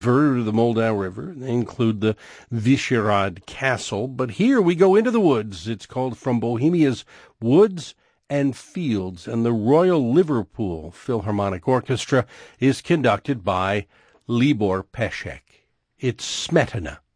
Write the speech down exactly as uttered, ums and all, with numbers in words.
river, the Moldau River. They include the Vyshegrád Castle. But here we go into the woods. It's called From Bohemia's Woods and Fields, and the Royal Liverpool Philharmonic Orchestra is conducted by Libor Pesek. It's Smetana.